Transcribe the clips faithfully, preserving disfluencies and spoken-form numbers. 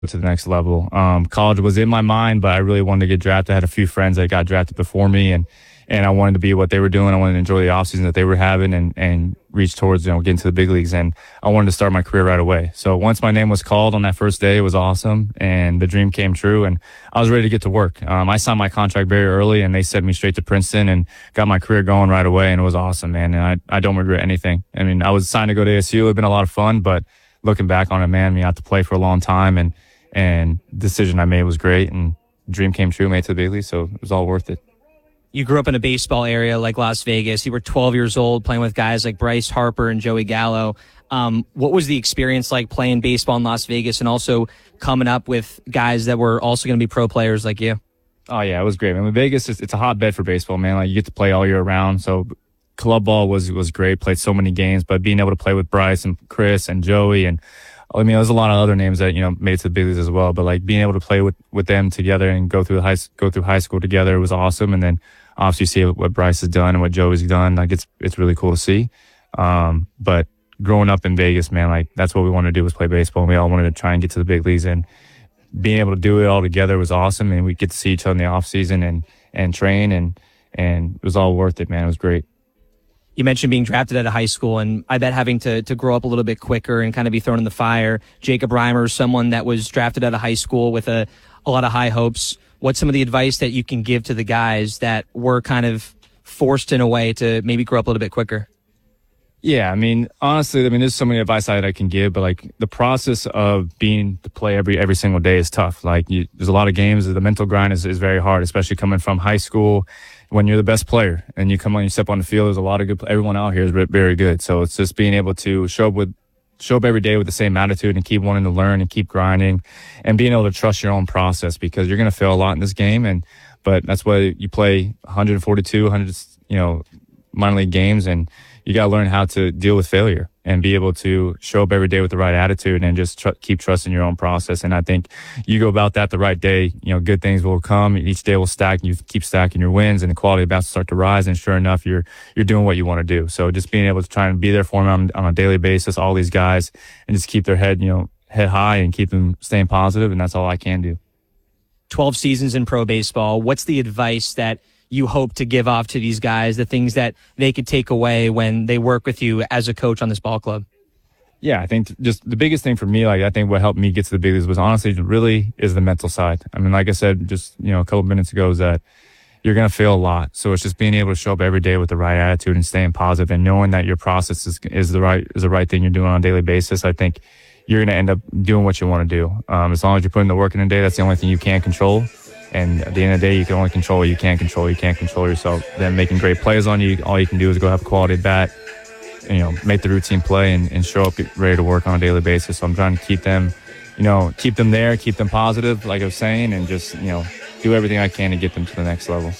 to the next level. Um, college was in my mind, but I really wanted to get drafted. I had a few friends that got drafted before me, and and I wanted to be what they were doing. I wanted to enjoy the offseason that they were having and, and reach towards, you know, getting to the big leagues. And I wanted to start my career right away. So once my name was called on that first day, it was awesome. And the dream came true. And I was ready to get to work. Um, I signed my contract very early, and they sent me straight to Princeton and got my career going right away. And it was awesome, man. And I, I don't regret anything. I mean, I was signed to go to A S U. It would have been a lot of fun. But looking back on it, man, I mean, I had to play for a long time. And, and the decision I made was great. And dream came true, made it to the big leagues. So it was all worth it. You grew up in a baseball area like Las Vegas. You were twelve years old playing with guys like Bryce Harper and Joey Gallo. Um, what was the experience like playing baseball in Las Vegas and also coming up with guys that were also going to be pro players like you? Oh, yeah, it was great. I mean, Vegas, is, it's a hotbed for baseball, man. Like, you get to play all year round. So club ball was was great, played so many games. But being able to play with Bryce and Chris and Joey and I mean, there's a lot of other names that, you know, made it to the big leagues as well. But, like, being able to play with, with them together and go through high go through high school together was awesome. And then obviously see what Bryce has done and what Joey's done. Like, it's it's really cool to see. Um, but growing up in Vegas, man, like, that's what we wanted to do was play baseball. And we all wanted to try and get to the big leagues. And being able to do it all together was awesome. And we get to see each other in the off season and and train. And, and it was all worth it, man. It was great. You mentioned being drafted out of high school, and I bet having to to grow up a little bit quicker and kind of be thrown in the fire. Jacob Reimer, someone that was drafted out of high school with a, a lot of high hopes. What's some of the advice that you can give to the guys that were kind of forced in a way to maybe grow up a little bit quicker? Yeah, I mean, honestly, I mean, there's so many advice that I can give, but like the process of being to play every every single day is tough. Like, you, there's a lot of games. The mental grind is, is very hard, especially coming from high school. When you're the best player and you come on, you step on the field, there's a lot of good. Everyone out here is very good. So it's just being able to show up with, show up every day with the same attitude and keep wanting to learn and keep grinding, and being able to trust your own process, because you're going to fail a lot in this game. And but that's why you play one forty-two, one hundred, you know, minor league games, and you got to learn how to deal with failure and be able to show up every day with the right attitude and just tr- keep trusting your own process. And I think you go about that the right day, you know, good things will come. Each day will stack, and you keep stacking your wins, and the quality of bats will start to rise. And sure enough, you're you're doing what you want to do. So just being able to try and be there for them on, on a daily basis, all these guys, and just keep their head, you know, head high and keep them staying positive. And that's all I can do. twelve seasons in pro baseball. What's the advice that you hope to give off to these guys, the things that they could take away when they work with you as a coach on this ball club? Yeah, I think just the biggest thing for me, like I think what helped me get to the big leagues was honestly really is the mental side. I mean, like I said just, you know, a couple minutes ago, is that you're going to fail a lot. So it's just being able to show up every day with the right attitude and staying positive and knowing that your process is, is the right, is the right thing you're doing on a daily basis. I think you're going to end up doing what you want to do. Um, as long as you're putting the work in a day, that's the only thing you can control. And at the end of the day, you can only control what you can't control. You can't control yourself. Then making great plays on you, all you can do is go have a quality bat, you know, make the routine play and, and show up ready to work on a daily basis. So I'm trying to keep them, you know, keep them there, keep them positive, like I was saying, and just, you know, do everything I can to get them to the next level.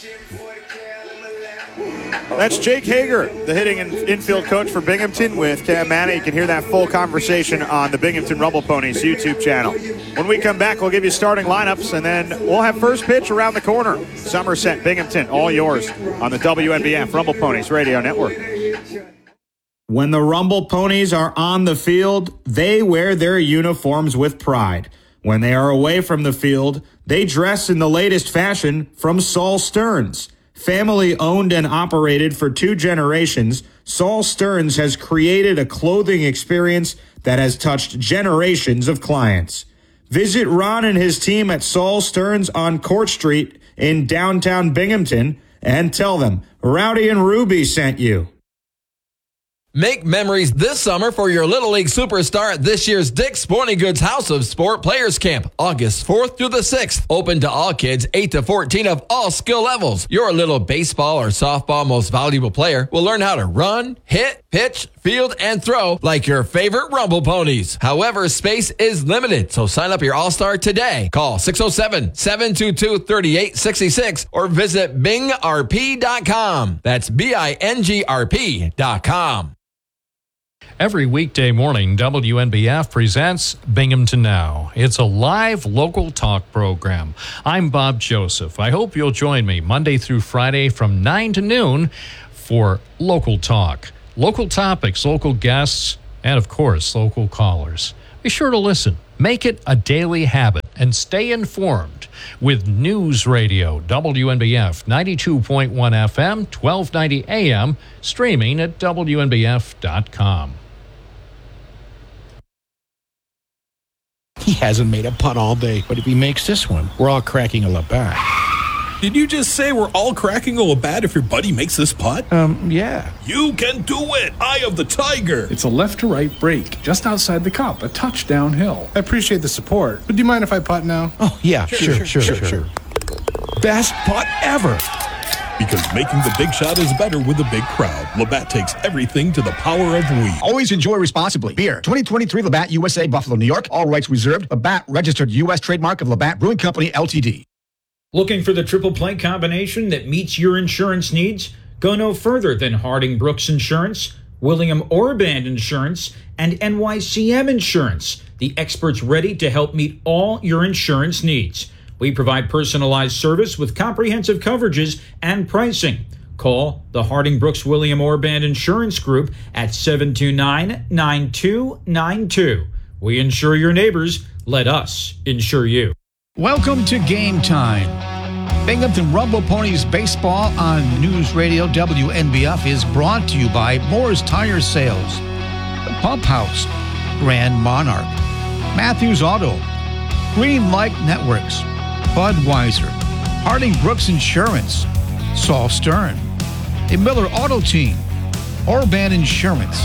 That's Jake Hager, the hitting and infield coach for Binghamton, with Cam Manna. You can hear that full conversation on the Binghamton Rumble Ponies YouTube channel. When we come back, we'll give you starting lineups, and then we'll have first pitch around the corner. Somerset, Binghamton, all yours on the W N B F Rumble Ponies Radio Network. When the Rumble Ponies are on the field, they wear their uniforms with pride. When they are away from the field, they dress in the latest fashion from Saul Stearns. Family owned and operated for two generations, Saul Stearns has created a clothing experience that has touched generations of clients. Visit Ron and his team at Saul Stearns on Court Street in downtown Binghamton and tell them Rowdy and Ruby sent you. Make memories this summer for your Little League superstar at this year's Dick's Sporting Goods House of Sport Players Camp, August fourth through the sixth. Open to all kids eight to fourteen of all skill levels. Your little baseball or softball most valuable player will learn how to run, hit, pitch, field, and throw like your favorite Rumble Ponies. However, space is limited, so sign up your All-Star today. Call six oh seven, seven two two, three eight six six or visit bing r p dot com. That's B I N G R P dot com. Every weekday morning, W N B F presents Binghamton Now. It's a live local talk program. I'm Bob Joseph. I hope you'll join me Monday through Friday from nine to noon for local talk. Local topics, local guests, and of course, local callers. Be sure to listen. Make it a daily habit and stay informed with News Radio, W N B F ninety-two point one F M, twelve ninety A M, streaming at W N B F dot com. He hasn't made a putt all day, but if he makes this one, we're all cracking a Labatt. Did you just say we're all cracking a Labatt if your buddy makes this putt? Um, yeah. You can do it! Eye of the Tiger! It's a left to right break, just outside the cup, a touch downhill. I appreciate the support, but do you mind if I putt now? Oh, yeah, sure, sure, sure, sure. sure. sure. Best putt ever! Because making the big shot is better with a big crowd. Labatt takes everything to the power of we. Always enjoy responsibly. Beer. twenty twenty-three Labatt U S A, Buffalo, New York. All rights reserved. Labatt, registered U S trademark of Labatt Brewing Company, L T D. Looking for the triple play combination that meets your insurance needs? Go no further than Harding Brooks Insurance, William Orband Insurance, and N Y C M Insurance, the experts ready to help meet all your insurance needs. We provide personalized service with comprehensive coverages and pricing. Call the Harding Brooks William Orband Insurance Group at seven two nine, nine two nine two. We insure your neighbors. Let us insure you. Welcome to Game Time. Binghamton Rumble Ponies Baseball on News Radio W N B F is brought to you by Moore's Tire Sales, The Pump House, Grand Monarch, Matthews Auto, Green Light Networks, Budweiser, Harding Brooks Insurance, Saul Stern, the Miller Auto Team, Orban Insurance,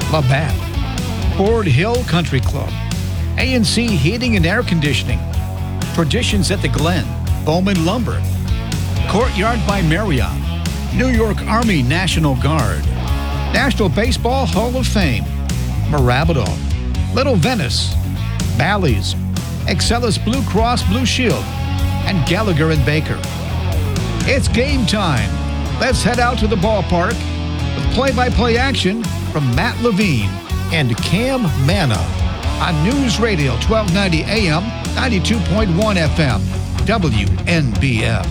Labatt, Ford Hill Country Club, A and C Heating and Air Conditioning, Traditions at the Glen, Bowman Lumber, Courtyard by Marriott, New York Army National Guard, National Baseball Hall of Fame, Marabito, Little Venice, Bally's, Excellus Blue Cross Blue Shield, and Gallagher and Baker. It's game time. Let's head out to the ballpark with play-by-play action from Matt Levine and Cam Manna on News Radio twelve ninety A M, ninety-two point one F M, W N B F.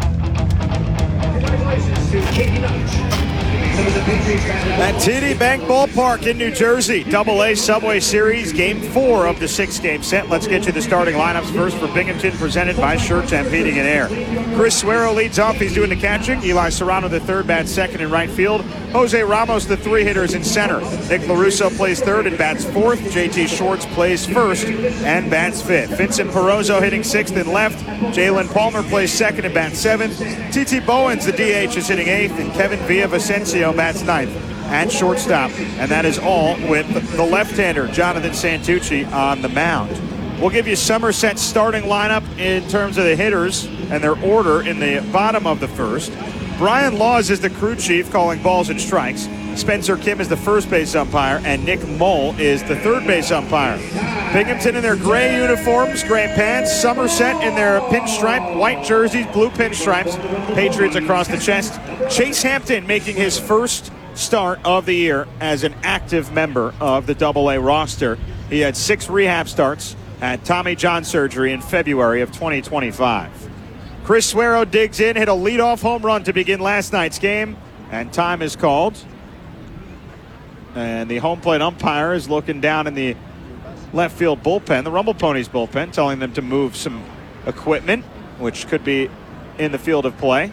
At T D Bank Ballpark in New Jersey, Double A Subway Series, Game four of the six-game set. Let's get you the starting lineups first for Binghamton, presented by Shertemp Heating and Air. Chris Suero leads off. He's doing the catching. Eli Serrano, the third, bats second in right field. Jose Ramos, the three hitters in center. Nick LaRusso plays third and bats fourth. J T Schwartz plays first and bats fifth. Vincent Perozzo hitting sixth and left. Jalen Palmer plays second and bats seventh. T T Bowens, the D H, is hitting eighth. And Kevin Villavicencio bats ninth at shortstop. And that is all with the left-hander, Jonathan Santucci, on the mound. We'll give you Somerset's starting lineup in terms of the hitters and their order in the bottom of the first. Brian Laws is the crew chief, calling balls and strikes. Spencer Kim is the first base umpire, and Nick Mole is the third base umpire. Binghamton in their gray uniforms, gray pants. Somerset in their pinstripe, white jerseys, blue pinstripes. Patriots across the chest. Chase Hampton making his first start of the year as an active member of the Double A roster. He had six rehab starts, had Tommy John surgery in February of twenty twenty-five. Chris Suero digs in, hit a leadoff home run to begin last night's game, and time is called. And the home plate umpire is looking down in the left field bullpen, the Rumble Ponies bullpen, telling them to move some equipment, which could be in the field of play.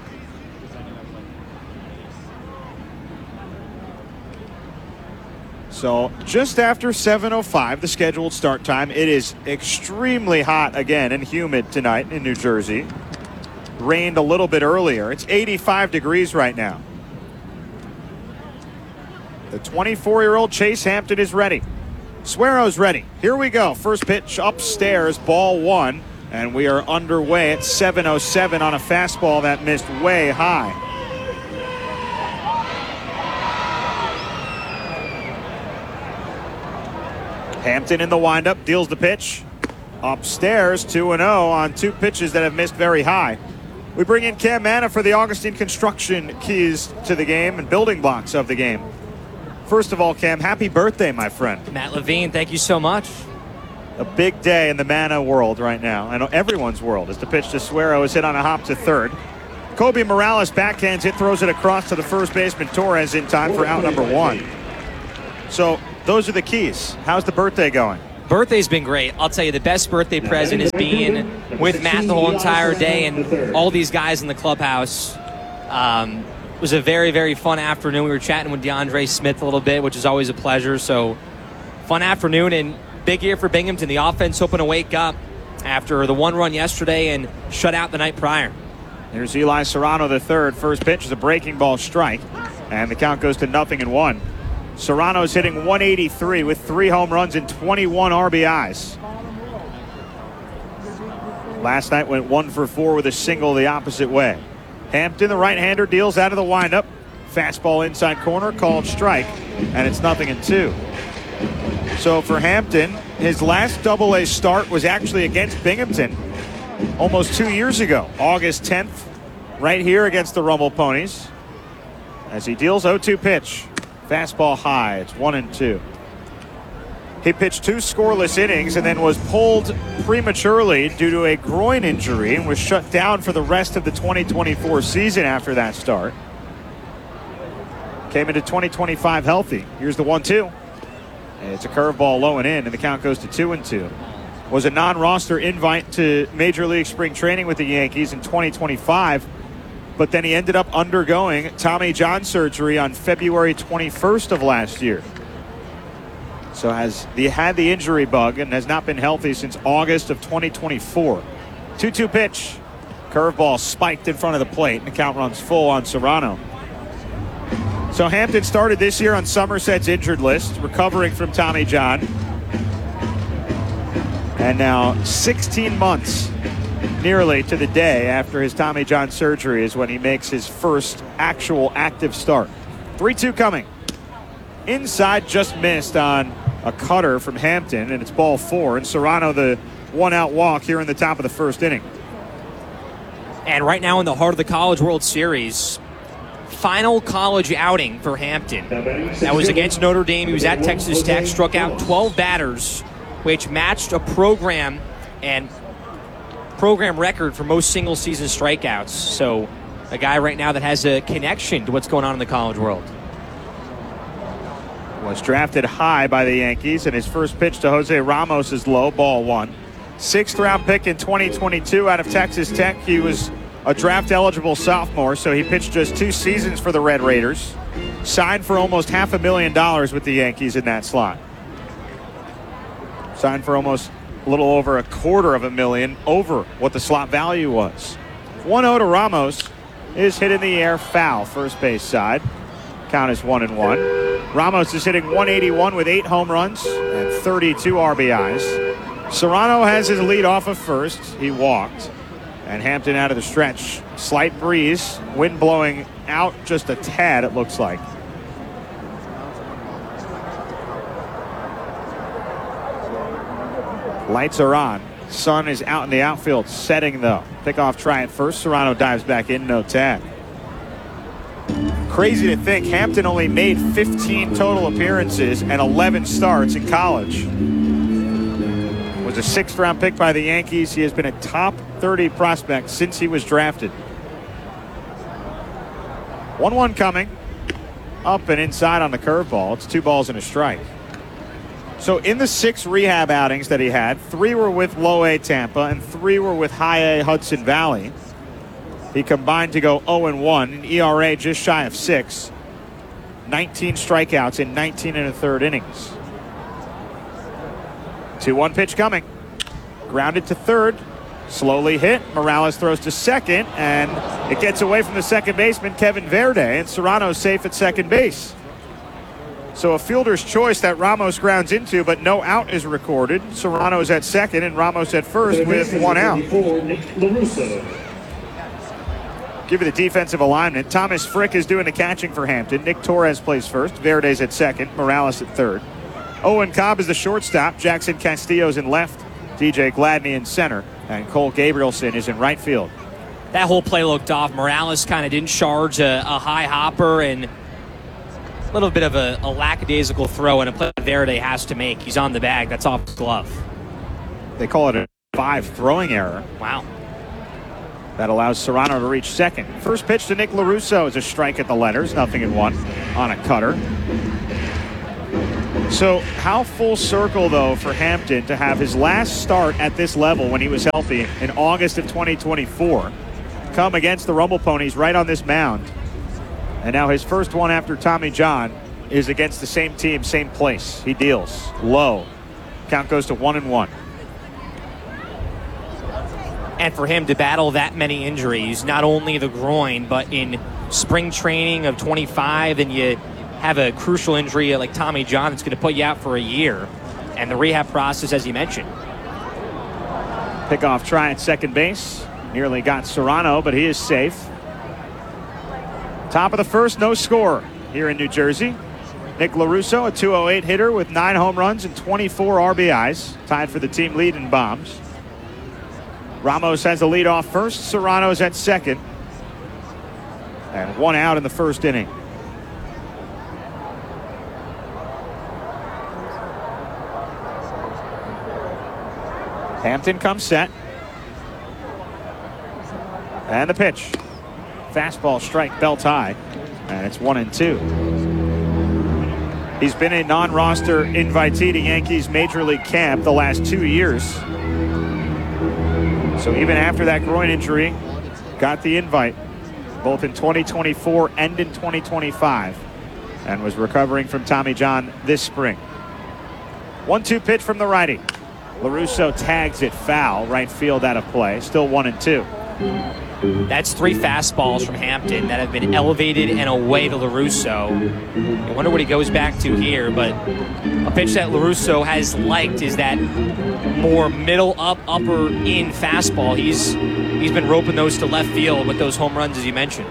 So just after seven oh five, the scheduled start time. It is extremely hot again and humid tonight in New Jersey. Rained a little bit earlier. It's eighty-five degrees right now. The twenty-four-year-old Chase Hampton is ready. Suero's ready. Here we go. First pitch upstairs, ball one. And we are underway at seven oh seven on a fastball that missed way high. Hampton in the windup, deals the pitch. Upstairs, two and oh on two pitches that have missed very high. We bring in Cam Manna for the Augustine Construction keys to the game and building blocks of the game. First of all, Cam, happy birthday, my friend. Matt Levine, thank you so much. A big day in the Manna world right now, and everyone's world, as the pitch to Suero is hit on a hop to third. Kobe Morales backhands it, throws it across to the first baseman Torres in time for out number one. So those are the keys. How's the birthday going? Birthday's been great. I'll tell you, the best birthday present is being with Matt the whole entire day and all these guys in the clubhouse. Um, it was a very, very fun afternoon. We were chatting with DeAndre Smith a little bit, which is always a pleasure. So, fun afternoon and big year for Binghamton. The offense hoping to wake up after the one run yesterday and shut out the night prior. Here's Eli Serrano the third. First pitch is a breaking ball strike, and the count goes to nothing and one. Serrano's hitting one eighty-three with three home runs and twenty-one R B Is. Last night went one for four with a single the opposite way. Hampton, the right-hander, deals out of the windup. Fastball inside corner, called strike, and it's nothing and two. So for Hampton, his last double A start was actually against Binghamton almost two years ago, August tenth, right here against the Rumble Ponies. As he deals oh two pitch. Fastball high. It's one and two. He pitched two scoreless innings and then was pulled prematurely due to a groin injury and was shut down for the rest of the twenty twenty-four season after that start. Came into twenty twenty-five healthy. Here's the one two. It's a curveball low and in, and the count goes to two and two. Was a non-roster invite to Major League Spring Training with the Yankees in twenty twenty-five. But then he ended up undergoing Tommy John surgery on February twenty-first of last year. So has he had the injury bug and has not been healthy since August of twenty twenty-four. two two pitch. Curveball spiked in front of the plate, and the count runs full on Serrano. So Hampton started this year on Somerset's injured list, recovering from Tommy John. And now sixteen months nearly to the day after his Tommy John surgery is when he makes his first actual active start. three two coming. Inside, just missed on a cutter from Hampton, and it's ball four. And Serrano, the one-out walk here in the top of the first inning. And right now in the heart of the College World Series, final college outing for Hampton. That was against Notre Dame. He was at Texas Tech, struck out twelve batters, which matched a program and program record for most single-season strikeouts. So a guy right now that has a connection to what's going on in the college world. Was drafted high by the Yankees, and his first pitch to Jose Ramos is low, ball one. Sixth round pick in twenty twenty-two out of Texas Tech. He was a draft-eligible sophomore, so he pitched just two seasons for the Red Raiders. Signed for almost half a million dollars with the Yankees in that slot. Signed for almost a little over a quarter of a million over what the slot value was. one oh to Ramos is hit in the air, foul, first base side. Count is one and one. Ramos is hitting one eighty-one with eight home runs and thirty-two R B Is. Serrano has his lead off of first. He walked. And Hampton out of the stretch. Slight breeze, wind blowing out just a tad, it looks like. Lights are on. Sun is out in the outfield, setting though. Pickoff try at first. Serrano dives back in, no tag. Crazy to think Hampton only made fifteen total appearances and eleven starts in college. Was a sixth round pick by the Yankees. He has been a top thirty prospect since he was drafted. one one coming. Up and inside on the curveball. It's two balls and a strike. So in the six rehab outings that he had, three were with low A Tampa and three were with high A Hudson Valley. He combined to go oh and one, an E R A just shy of six. nineteen strikeouts in nineteen and a third innings. two one pitch coming. Grounded to third. Slowly hit. Morales throws to second, and it gets away from the second baseman, Kevin Verde, and Serrano's safe at second base. So a fielder's choice that Ramos grounds into, but no out is recorded. Serrano's at second and Ramos at first with one out. Give you the defensive alignment. Thomas Frick is doing the catching for Hampton. Nick Torres plays first. Verde's at second. Morales at third. Owen Cobb is the shortstop. Jackson Castillo's in left. D J Gladney in center. And Cole Gabrielson is in right field. That whole play looked off. Morales kind of didn't charge a, a high hopper and a little bit of a, a lackadaisical throw and a play Verde has to make. He's on the bag. That's off his glove. They call it a five throwing error. Wow. That allows Serrano to reach second. First pitch to Nick LaRusso is a strike at the letters. Nothing in one on a cutter. So how full circle, though, for Hampton to have his last start at this level when he was healthy in August of twenty twenty-four come against the Rumble Ponies right on this mound. And now his first one after Tommy John is against the same team, same place. He deals low. Count goes to one and one. And for him to battle that many injuries, not only the groin, but in spring training of twenty-five, and you have a crucial injury like Tommy John that's going to put you out for a year. And the rehab process, as you mentioned. Pickoff try at second base. Nearly got Serrano, but he is safe. Top of the first, no score here in New Jersey. Nick LaRusso, a two oh eight hitter with nine home runs and twenty-four R B Is. Tied for the team lead in bombs. Ramos has the lead off first. Serrano's at second. And one out in the first inning. Hampton comes set. And the pitch. Fastball strike, belt high. And it's one and two. He's been a non-roster invitee to Yankees Major League camp the last two years. So even after that groin injury, got the invite both in twenty twenty-four and in twenty twenty-five, and was recovering from Tommy John this spring. one two pitch from the righty. LaRusso tags it foul, right field out of play. Still one and two. That's three fastballs from Hampton that have been elevated and away to LaRusso. I wonder what he goes back to here, but a pitch that LaRusso has liked is that more middle up, upper in fastball. He's he's been roping those to left field with those home runs, as you mentioned.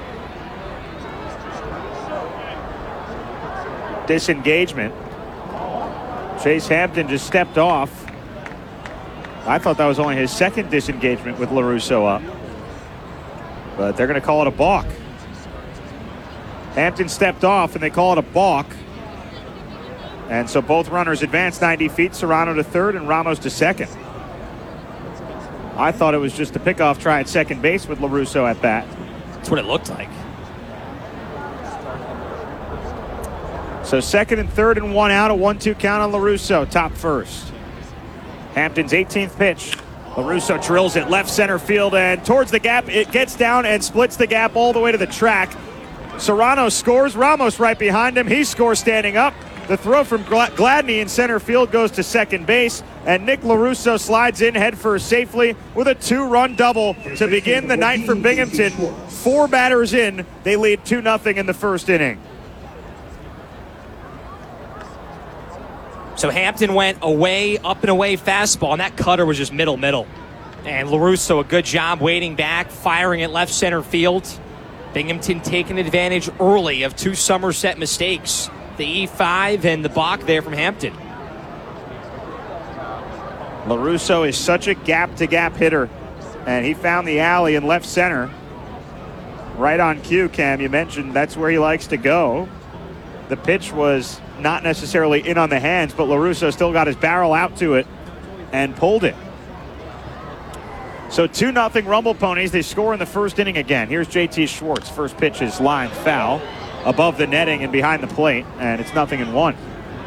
Disengagement. Chase Hampton just stepped off. I thought that was only his second disengagement with LaRusso up. But they're going to call it a balk. Hampton stepped off and they call it a balk. And so both runners advance ninety feet. Serrano to third and Ramos to second. I thought it was just a pickoff try at second base with LaRusso at bat. That's what it looked like. So second and third and one out. A one two count on LaRusso. Top first. Hampton's eighteenth pitch. LaRusso drills it left center field and towards the gap. It gets down and splits the gap all the way to the track. Serrano scores. Ramos right behind him. He scores standing up. The throw from Gladney in center field goes to second base. And Nick LaRusso slides in headfirst safely with a two-run double to begin the night for Binghamton. Four batters in. They lead two nothing in the first inning. So Hampton went away, up and away fastball, and that cutter was just middle, middle. And LaRusso, a good job waiting back, firing at left center field. Binghamton taking advantage early of two Somerset mistakes. The E five and the balk there from Hampton. LaRusso is such a gap-to-gap hitter, and he found the alley in left center. Right on cue, Cam. You mentioned that's where he likes to go. The pitch was not necessarily in on the hands, but LaRusso still got his barrel out to it and pulled it. So two nothing Rumble Ponies. They score in the first inning again. Here's J T Schwartz. First pitch is line foul above the netting and behind the plate, and it's nothing in one.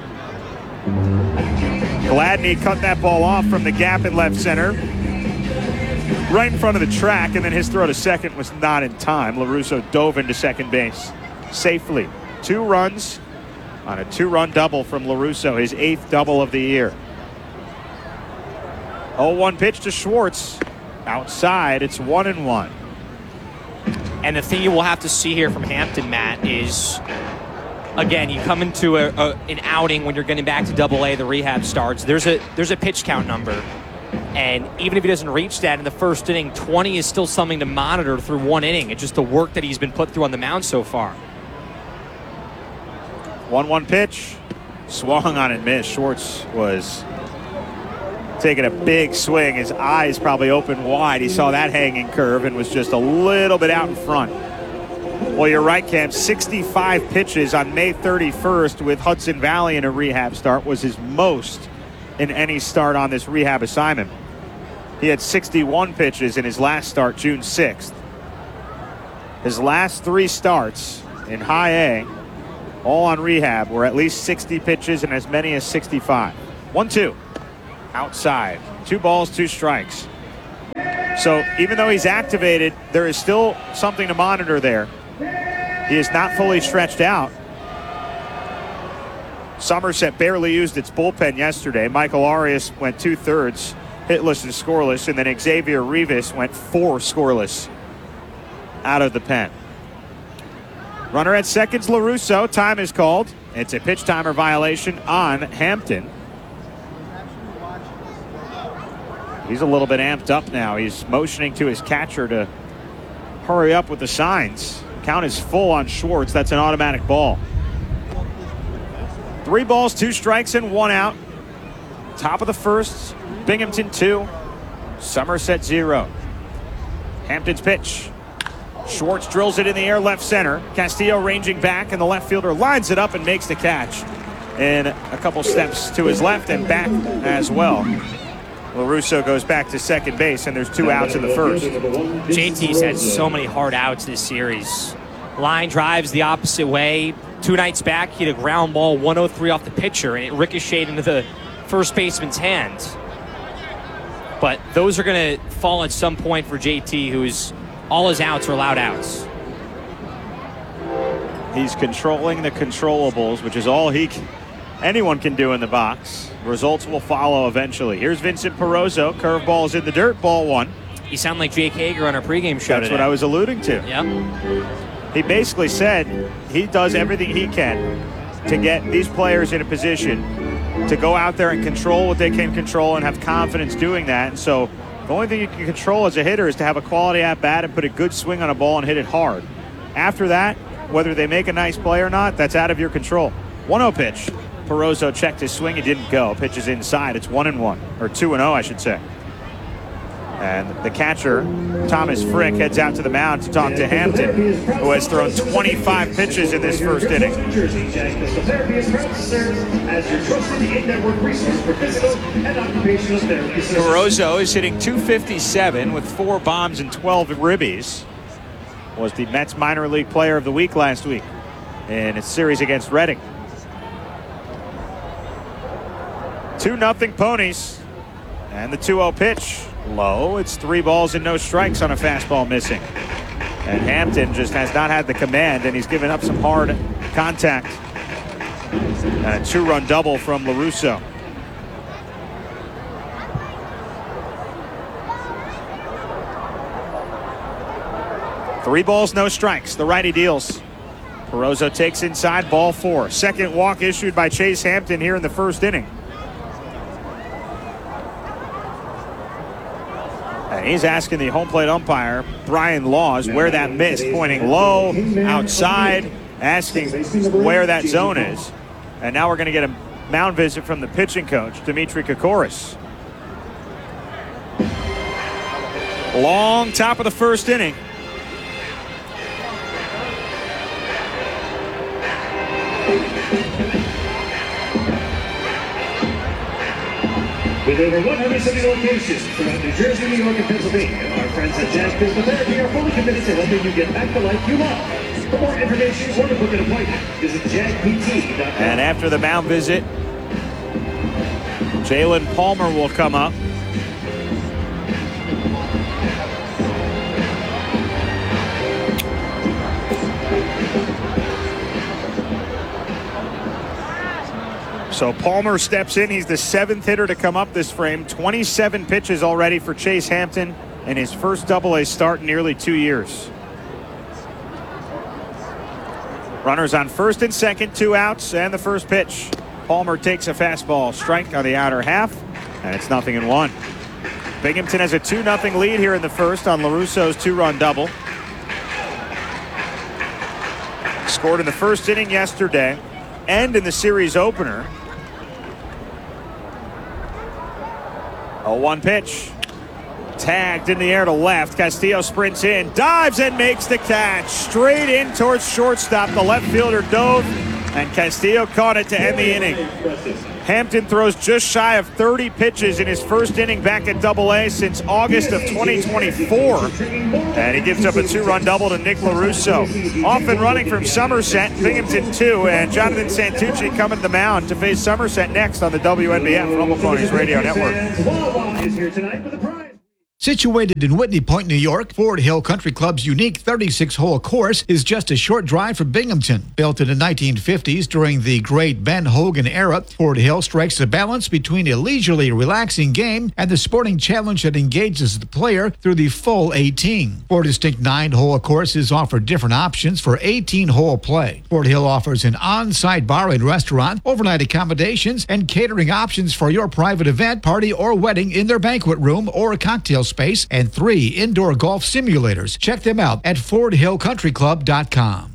Gladney cut that ball off from the gap in left center, right in front of the track, and then his throw to second was not in time. LaRusso dove into second base safely. Two runs on a two-run double from LaRusso, his eighth double of the year. oh one pitch to Schwartz. Outside, it's one and one. And the thing you will have to see here from Hampton, Matt, is, again, you come into a, a, an outing when you're getting back to double A, the rehab starts. There's a there's a pitch count number. And even if he doesn't reach that in the first inning, twenty is still something to monitor through one inning. It's just the work that he's been put through on the mound so far. one one pitch. Swung on and missed. Schwartz was taking a big swing. His eyes probably opened wide. He saw that hanging curve and was just a little bit out in front. Well, you're right, Cam. sixty-five pitches on May thirty-first with Hudson Valley in a rehab start was his most in any start on this rehab assignment. He had sixty-one pitches in his last start, June sixth. His last three starts in high A all on rehab, were at least sixty pitches and as many as sixty-five. one two. Outside. Two balls, two strikes. So even though he's activated, there is still something to monitor there. He is not fully stretched out. Somerset barely used its bullpen yesterday. Michael Arias went two-thirds, hitless and scoreless, and then Xavier Rivas went four scoreless out of the pen. Runner at second's LaRusso. Time is called. It's a pitch timer violation on Hampton. He's a little bit amped up now. He's motioning to his catcher to hurry up with the signs. Count is full on Schwartz. That's an automatic ball. Three balls, two strikes, and one out. Top of the first, Binghamton two, Somerset zero. Hampton's pitch. Schwartz drills it in the air left center. Castillo ranging back, and the left fielder lines it up and makes the catch. And a couple steps to his left and back as well. LaRusso goes back to second base, and there's two outs in the first. J T's had so many hard outs this series. Line drives the opposite way. Two nights back, he had a ground ball one oh three off the pitcher, and it ricocheted into the first baseman's hand. But those are going to fall at some point for J T, who's all his outs are allowed outs. He's controlling the controllables, which is all he can, anyone can do in the box. Results will follow eventually. Here's Vincent Perozzo. Curveball is in the dirt. Ball one. You sound like Jake Hager on our pregame show That's today. what I was alluding to. Yep. He basically said he does everything he can to get these players in a position to go out there and control what they can control and have confidence doing that. And so the only thing you can control as a hitter is to have a quality at-bat and put a good swing on a ball and hit it hard. After that, whether they make a nice play or not, that's out of your control. one oh pitch. Perozzo checked his swing. It didn't go. Pitch is inside. It's one and one, or two and oh, I should say. And the catcher, Thomas Frick, heads out to the mound to talk to Hampton, who has thrown twenty-five pitches in this first inning. Perozzo is hitting two fifty-seven with four bombs and twelve ribbies. Was the Mets minor league player of the week last week in its series against Reading. two nothing Ponies. And the two oh pitch. Low. It's three balls and no strikes on a fastball missing. And Hampton just has not had the command, and he's given up some hard contact. And a two-run double from LaRusso. Three balls, no strikes. The righty deals. Perozzo takes inside, ball four. Second walk issued by Chase Hampton here in the first inning. And he's asking the home plate umpire, Brian Laws, where that missed, pointing low, outside, asking where that zone is. And now we're going to get a mound visit from the pitching coach, Dimitri Kokoris. Long top of the first inning. With over one hundred seventy locations throughout New Jersey, New York, and Pennsylvania, our friends at Jack Physical Therapy are fully committed to helping you get back the life you love. For more information or to book an appointment, visit jag p t dot com. And after the mound visit, Jalen Palmer will come up. So Palmer steps in. He's the seventh hitter to come up this frame. twenty-seven pitches already for Chase Hampton in his first double A start in nearly two years. Runners on first and second, two outs, and the first pitch. Palmer takes a fastball strike on the outer half, and it's nothing in one. Binghamton has a two nothing lead here in the first on LaRusso's two-run double. Scored in the first inning yesterday and in the series opener. oh one pitch. Tagged in the air to left. Castillo sprints in, dives and makes the catch. Straight in towards shortstop. The left fielder dove, and Castillo caught it to end the inning. Hampton throws just shy of thirty pitches in his first inning back at Double A since August of twenty twenty-four. And he gives up a two-run double to Nick LaRusso. Off and running from Somerset, Binghamton two, and Jonathan Santucci coming to the mound to face Somerset next on the W N B F Rumble Ponies Radio Network. Is here tonight with a prize. Situated in Whitney Point, New York, Ford Hill Country Club's unique thirty-six hole course is just a short drive from Binghamton. Built in the nineteen fifties during the great Ben Hogan era, Ford Hill strikes a balance between a leisurely, relaxing game and the sporting challenge that engages the player through the full eighteen. Four distinct nine-hole courses offer different options for eighteen-hole play. Ford Hill offers an on-site bar and restaurant, overnight accommodations, and catering options for your private event, party, or wedding in their banquet room or cocktail space, and three indoor golf simulators. Check them out at ford hill country club dot com.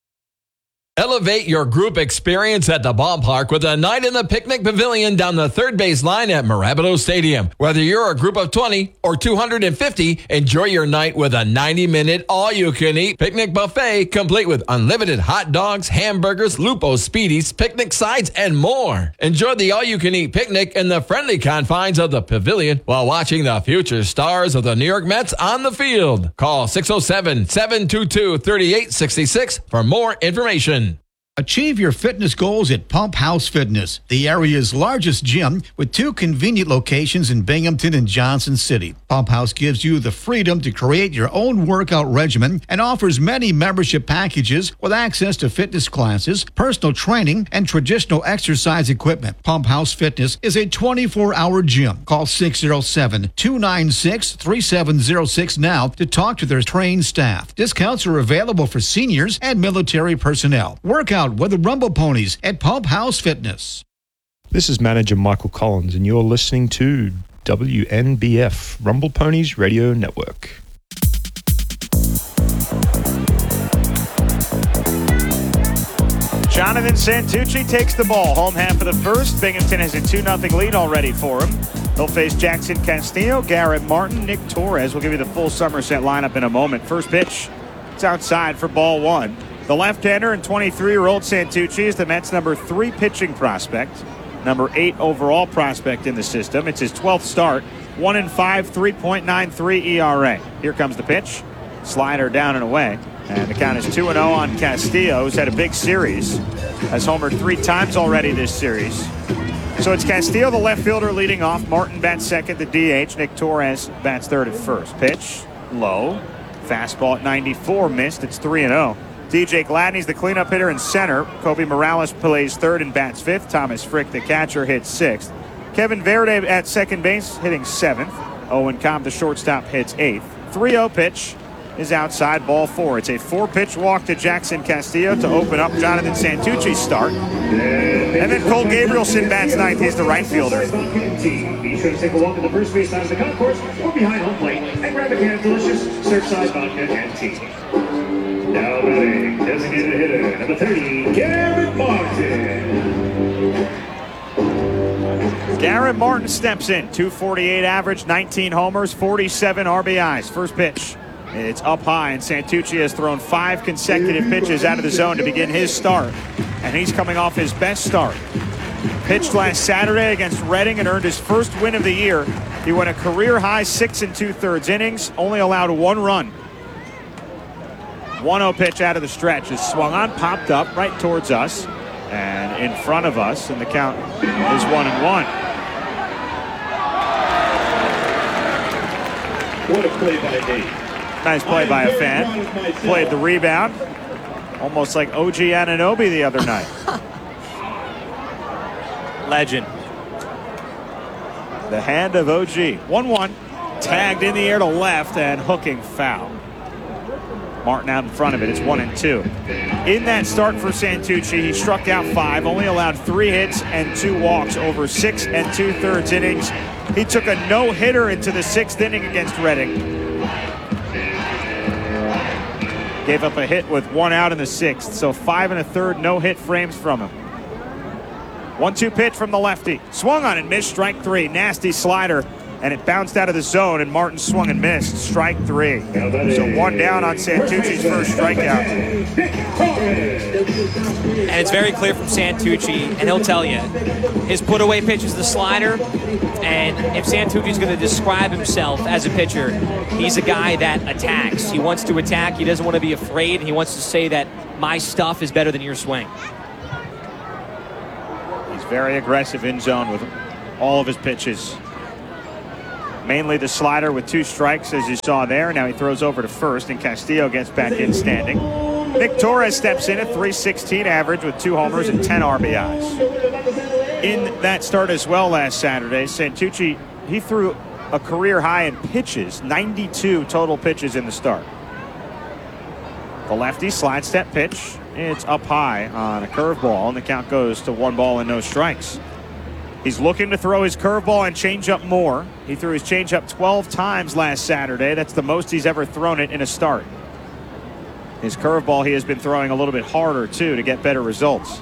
Elevate your group experience at the ballpark with a night in the picnic pavilion down the third base line at Marabito Stadium. Whether you're a group of twenty or two hundred fifty, enjoy your night with a ninety-minute all-you-can-eat picnic buffet complete with unlimited hot dogs, hamburgers, Lupo Speedies, picnic sides, and more. Enjoy the all-you-can-eat picnic in the friendly confines of the pavilion while watching the future stars of the New York Mets on the field. Call six oh seven, seven two two, three eight six six for more information. Achieve your fitness goals at Pump House Fitness, the area's largest gym with two convenient locations in Binghamton and Johnson City. Pump House gives you the freedom to create your own workout regimen and offers many membership packages with access to fitness classes, personal training, and traditional exercise equipment. Pump House Fitness is a twenty-four hour gym. Call six oh seven, two nine six, three seven oh six now to talk to their trained staff. Discounts are available for seniors and military personnel. Workout with the Rumble Ponies at Pump House Fitness. This is manager Michael Collins, and you're listening to W N B F, Rumble Ponies Radio Network. Jonathan Santucci takes the ball. Home half of the first. Binghamton has a two nothing lead already for him. They'll face Jackson Castillo, Garrett Martin, Nick Torres. We'll give you the full Somerset lineup in a moment. First pitch, it's outside for ball one. The left-hander and twenty-three-year-old Santucci is the Mets' number three pitching prospect, number eight overall prospect in the system. It's his twelfth start, one and five, three point nine three E R A. Here comes the pitch, slider down and away, and the count is two and oh on Castillo, who's had a big series, has homered three times already this series. So it's Castillo, the left fielder, leading off. Martin bats second, the D H. Nick Torres bats third at first. Pitch, low, fastball at ninety-four, missed. It's three and oh. D J Gladney's the cleanup hitter in center. Kobe Morales plays third and bats fifth. Thomas Frick, the catcher, hits sixth. Kevin Verde at second base, hitting seventh. Owen Cobb, the shortstop, hits eighth. three oh pitch is outside, ball four. It's a four-pitch walk to Jackson Castillo to open up Jonathan Santucci's start. And then Cole Gabrielson bats ninth. He's the right fielder. Be sure to take a walk to the first base side of the concourse or behind home plate and grab a can of delicious Surfside vodka and tea. Now batting, designated hitter, number thirty, Garrett Martin. Garrett Martin steps in. two forty-eight average, nineteen homers, forty-seven R B Is. First pitch. It's up high, and Santucci has thrown five consecutive pitches out of the zone to begin his start. And he's coming off his best start. Pitched last Saturday against Reading and earned his first win of the year. He went a career-high six and two-thirds innings, only allowed one run. one oh pitch out of the stretch is swung on, popped up right towards us and in front of us, and the count is one and one. What a play by Dave. Nice play by a fan. Played the rebound, almost like O G Anunoby the other night. Legend. The hand of O G. one one. Tagged in the air to left and hooking foul. Martin out in front of it. It's one and two. In that start for Santucci, he struck out five, only allowed three hits and two walks over six and two-thirds innings. He took a no-hitter into the sixth inning against Reading. Gave up a hit with one out in the sixth, so five and a third no-hit frames from him. one two pitch from the lefty. Swung on and missed, strike three. Nasty slider and it bounced out of the zone, and Martin swung and missed. Strike three. So one down on Santucci's first strikeout. And it's very clear from Santucci, and he'll tell you, his put-away pitch is the slider, and if Santucci's going to describe himself as a pitcher, he's a guy that attacks. He wants to attack. He doesn't want to be afraid. He wants to say that my stuff is better than your swing. He's very aggressive in zone with all of his pitches. Mainly the slider with two strikes, as you saw there. Now he throws over to first, and Castillo gets back in standing. Nick Torres steps in at three sixteen average with two homers and ten R B Is. In that start as well last Saturday, Santucci, he threw a career high in pitches, ninety-two total pitches in the start. The lefty slide step pitch. It's up high on a curveball, and the count goes to one ball and no strikes. He's looking to throw his curveball and changeup more. He threw his changeup twelve times last Saturday. That's the most he's ever thrown it in a start. His curveball he has been throwing a little bit harder, too, to get better results.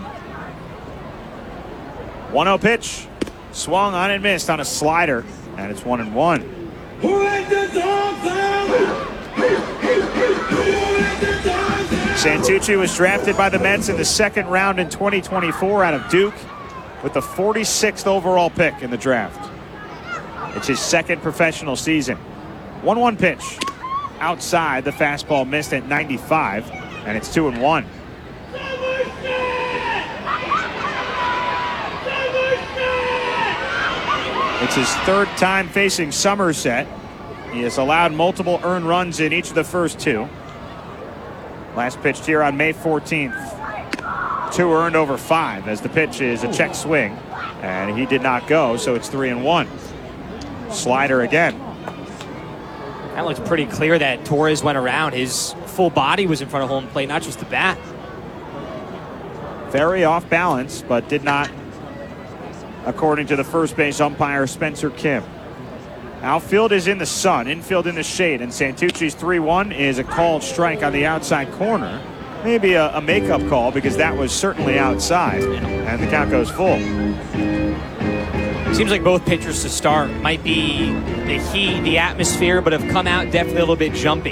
one oh pitch. Swung on and missed on a slider, and it's one and one. Who let the dogs out? Santucci was drafted by the Mets in the second round in twenty twenty-four out of Duke, with the forty-sixth overall pick in the draft. It's his second professional season. one one pitch. Outside, the fastball missed at ninety-five, and it's two and one. It's his third time facing Somerset. He has allowed multiple earned runs in each of the first two. Last pitched here on May fourteenth. Two earned over five, as the pitch is a check swing, and he did not go, so it's three and one. Slider again. That looks pretty clear that Torres went around. His full body was in front of home plate, not just the bat. Very off balance, but did not, according to the first base umpire, Spencer Kim. Outfield is in the sun, infield in the shade, and Santucci's three one is a called strike on the outside corner. Maybe a, a makeup call, because that was certainly outside, and the count goes full. Seems like both pitchers to start might be the heat, the atmosphere, but have come out definitely a little bit jumpy.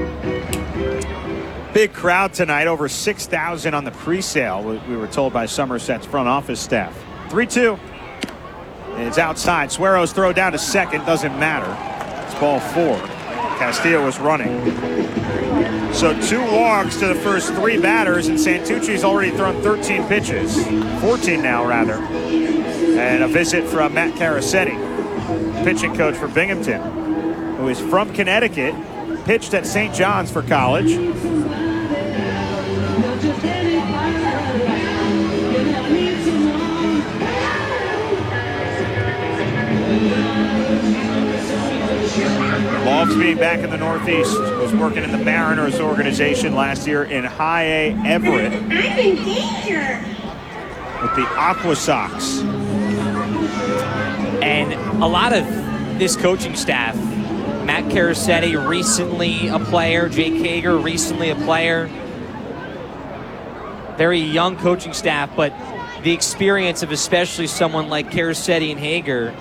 Big crowd tonight, over six thousand on the pre-sale, we were told by Somerset's front office staff. three two. It's outside. Suero's throw down to second. Doesn't matter. It's ball four. Castillo was running. So two walks to the first three batters, and Santucci's already thrown thirteen pitches. fourteen now, rather. And a visit from Matt Carasetti, pitching coach for Binghamton, who is from Connecticut, pitched at Saint John's for college. Loves being back in the Northeast, was working in the Mariners organization last year in High A Everett with the Aqua Sox. And a lot of this coaching staff, Matt Carasetti, recently a player, Jake Hager, recently a player. Very young coaching staff, but the experience of especially someone like Carasetti and Hager,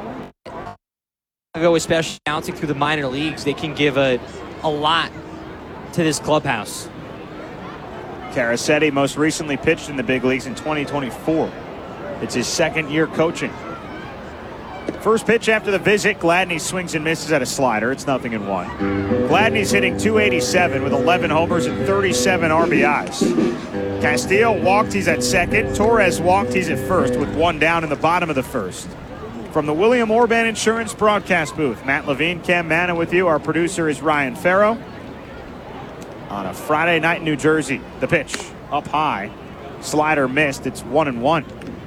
especially bouncing through the minor leagues, they can give a, a lot to this clubhouse. Carasetti most recently pitched in the big leagues in twenty twenty-four. It's his second year coaching. First pitch after the visit, Gladney swings and misses at a slider. It's nothing in one. Gladney's hitting two eighty-seven with eleven homers and thirty-seven R B Is. Castillo walked, he's at second. Torres walked, he's at first with one down in the bottom of the first. From the William Orban Insurance broadcast booth, Matt Levine, Cam Manna with you. Our producer is Ryan Farrow. On a Friday night in New Jersey, the pitch up high. Slider missed. It's one and one.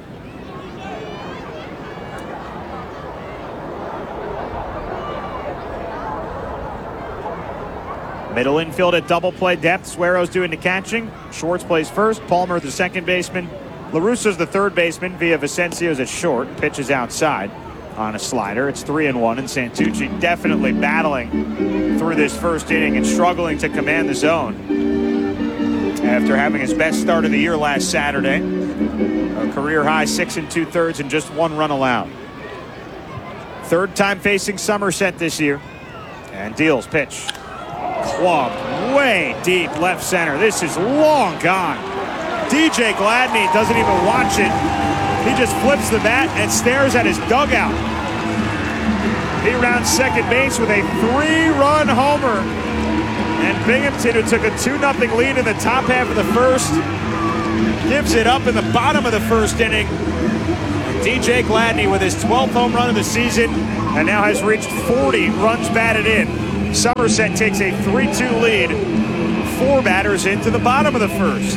Middle infield at double play depth. Suero's doing the catching. Schwartz plays first. Palmer the second baseman. LaRusso's the third baseman. Villavicencio's at short. Pitch is outside on a slider. It's three and one, and Santucci definitely battling through this first inning and struggling to command the zone after having his best start of the year last Saturday. A career high six and two thirds and just one run allowed. Third time facing Somerset this year. And deals pitch. Club way deep left center. This is long gone. D J Gladney doesn't even watch it. He just flips the bat and stares at his dugout. He rounds second base with a three-run homer. And Binghamton, who took a two nothing lead in the top half of the first, gives it up in the bottom of the first inning. D J Gladney with his twelfth home run of the season and now has reached forty runs batted in. Somerset takes a three two lead, four batters into the bottom of the first.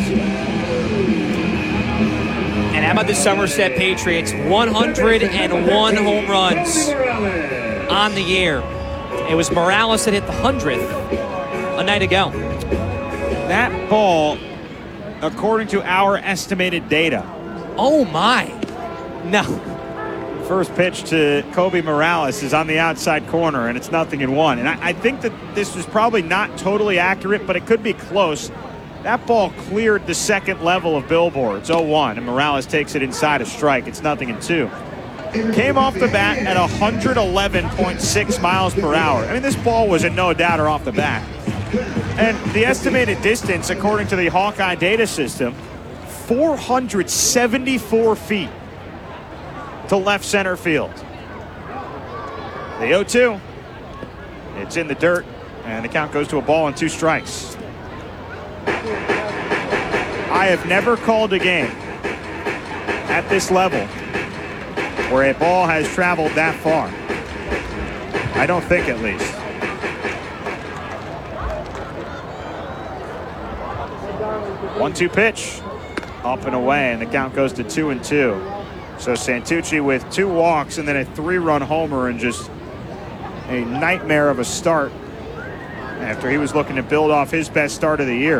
And how about the Somerset Patriots? one hundred one home runs on the year. It was Morales that hit the hundredth a night ago. That ball, according to our estimated data. Oh my. No. First pitch to Kobe Morales is on the outside corner, and it's nothing in one. And I, I think that this was probably not totally accurate, but it could be close. That ball cleared the second level of billboards, oh one, and Morales takes it inside a strike. It's nothing in two. Came off the bat at one eleven point six miles per hour. I mean, this ball was a no-doubter off the bat. And the estimated distance, according to the Hawkeye data system, four hundred seventy-four feet to left center field. The oh two. It's in the dirt, and the count goes to a ball and two strikes. I have never called a game at this level where a ball has traveled that far. I don't think, at least. one two pitch. Up and away, and the count goes to two and two. So Santucci with two walks and then a three-run homer and just a nightmare of a start after he was looking to build off his best start of the year.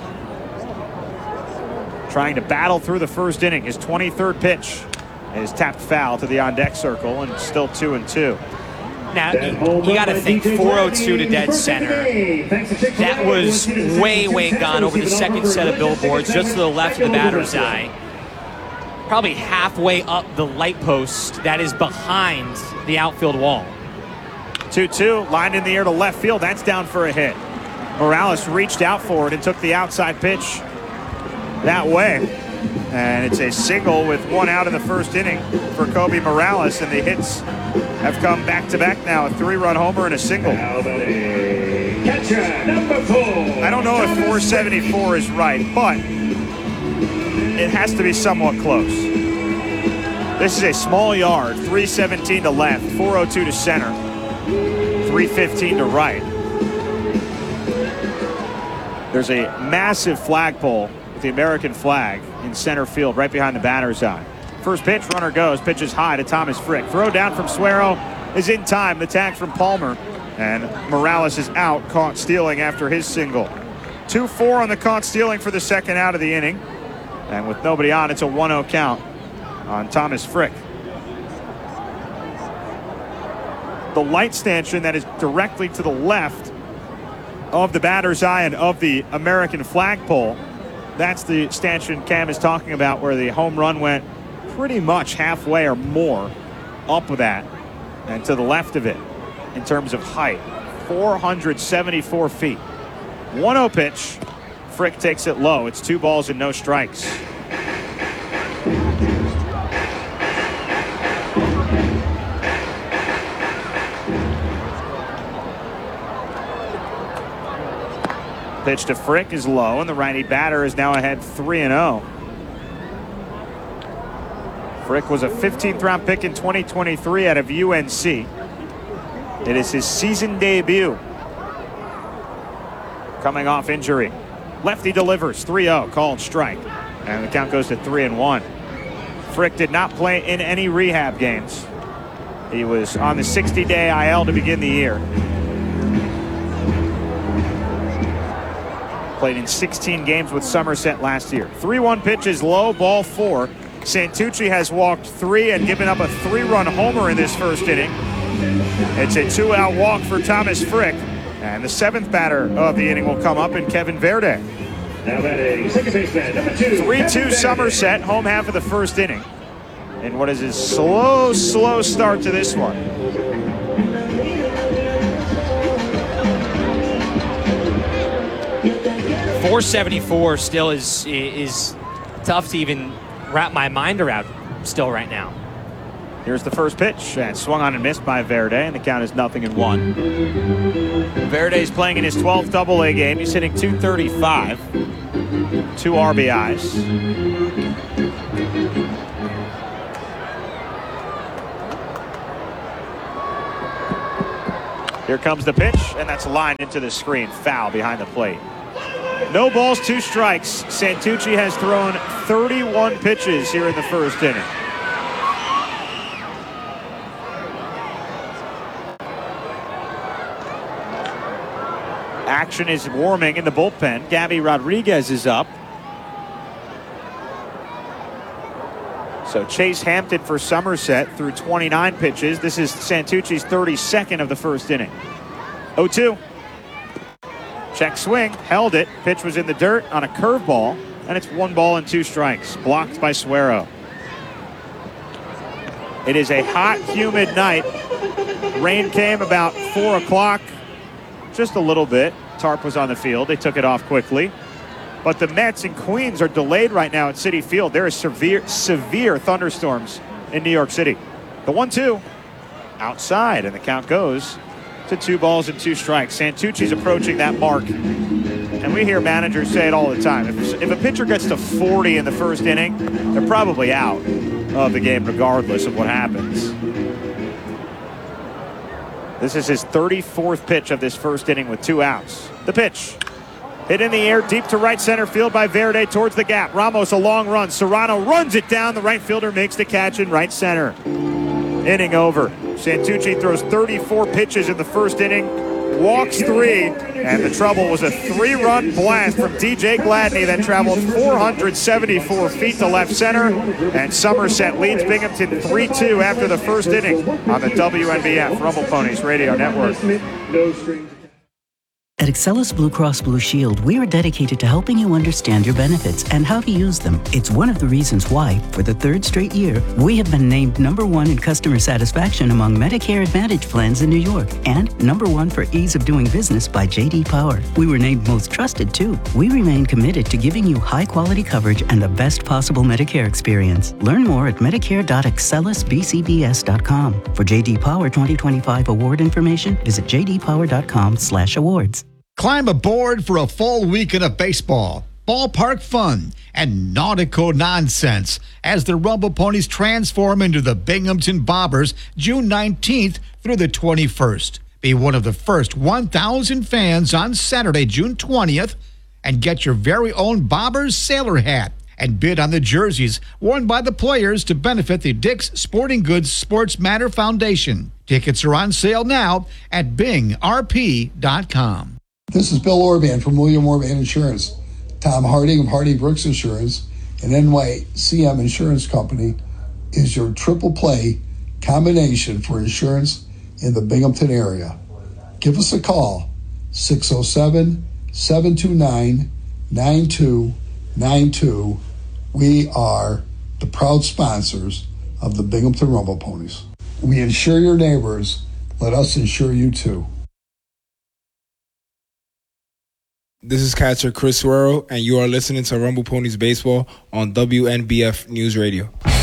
Trying to battle through the first inning. His twenty-third pitch is tapped foul to the on-deck circle, and still two and two. Now, you, you got to think four oh two to dead center. That was way, way gone over the second set of billboards, just to the left of the batter's eye. Probably halfway up the light post that is behind the outfield wall. two two, lined in the air to left field. That's down for a hit. Morales reached out for it and took the outside pitch that way. And it's a single with one out in the first inning for Kobe Morales, and the hits have come back-to-back now, a three-run homer and a single. Catcher number four. I don't know if four seventy-four is right, but it has to be somewhat close. This is a small yard, three seventeen to left, four oh two to center, three fifteen to right. There's a massive flagpole with the American flag in center field right behind the batter's eye. First pitch, runner goes, pitches high to Thomas Frick. Throw down from Suero is in time. The tag from Palmer, and Morales is out, caught stealing after his single. two four on the caught stealing for the second out of the inning. And with nobody on, it's a one oh count on Thomas Frick. The light stanchion that is directly to the left of the batter's eye and of the American flagpole, that's the stanchion Cam is talking about, where the home run went pretty much halfway or more up with that and to the left of it in terms of height. four hundred seventy-four feet. one oh pitch. Frick takes it low. It's two balls and no strikes. Pitch to Frick is low, and the righty batter is now ahead three and oh. Frick was a fifteenth round pick in twenty twenty-three out of U N C. It is his season debut. Coming off injury. Lefty delivers, three oh, called strike. And the count goes to three and one. Frick did not play in any rehab games. He was on the sixty day I L to begin the year. Played in sixteen games with Somerset last year. three one pitch is low, ball four. Santucci has walked three and given up a three-run homer in this first inning. It's a two-out walk for Thomas Frick. And the seventh batter of the inning will come up in Kevin Verde. Now batting, second baseman, number two. three two Somerset, home half of the first inning. in what is his slow, slow start to this one. four seventy-four still is is tough to even wrap my mind around still right now. Here's the first pitch, and swung on and missed by Verde, and the count is nothing and one. Verde's playing in his twelfth double A game. He's hitting two thirty-five, two R B Is. Here comes the pitch, and that's lined into the screen. Foul behind the plate. No balls, two strikes. Santucci has thrown thirty-one pitches here in the first inning. Action is warming in the bullpen. Gabby Rodriguez is up. So Chase Hampton for Somerset through twenty-nine pitches. This is Santucci's thirty-second of the first inning. oh two. Check swing, held it. Pitch was in the dirt on a curveball, and it's one ball and two strikes. Blocked by Suero. It is a hot, humid night. Rain came about four o'clock, just a little bit. Tarp was on the field. They took it off quickly. But the Mets and Queens are delayed right now at Citi Field. There are severe, severe thunderstorms in New York City. The one two outside, and the count goes to two balls and two strikes. Santucci's approaching that mark. And we hear managers say it all the time. If, if a pitcher gets to forty in the first inning, they're probably out of the game regardless of what happens. This is his thirty-fourth pitch of this first inning with two outs. The pitch. Hit in the air, deep to right center field by Verde towards the gap. Ramos a long run. Serrano runs it down. The right fielder makes the catch in right center. Inning over. Santucci throws thirty-four pitches in the first inning, walks three, and the trouble was a three-run blast from D J Gladney that traveled four hundred seventy-four feet to left center, and Somerset leads Binghamton three two after the first inning on the W N B F Rumble Ponies Radio Network. No strings. At Excellus Blue Cross Blue Shield, we are dedicated to helping you understand your benefits and how to use them. It's one of the reasons why, for the third straight year, we have been named number one in customer satisfaction among Medicare Advantage plans in New York, and number one for ease of doing business by J D Power. We were named most trusted, too. We remain committed to giving you high-quality coverage and the best possible Medicare experience. Learn more at medicare dot excellus b c b s dot com. For J D Power twenty twenty-five award information, visit j d power dot com slash awards. Climb aboard for a full weekend of baseball, ballpark fun, and nautical nonsense as the Rumble Ponies transform into the Binghamton Bobbers June nineteenth through the twenty-first. Be one of the first one thousand fans on Saturday, June twentieth, and get your very own Bobbers sailor hat and bid on the jerseys worn by the players to benefit the Dick's Sporting Goods Sports Matter Foundation. Tickets are on sale now at bing r p dot com. This is Bill Orban from William Orban Insurance. Tom Harding of Hardy Brooks Insurance and N Y C M Insurance Company is your triple play combination for insurance in the Binghamton area. Give us a call, six oh seven, seven two nine, nine two nine two. We are the proud sponsors of the Binghamton Rumble Ponies. We insure your neighbors. Let us insure you too. This is catcher Chris Suero, and you are listening to Rumble Ponies Baseball on W N B F News Radio.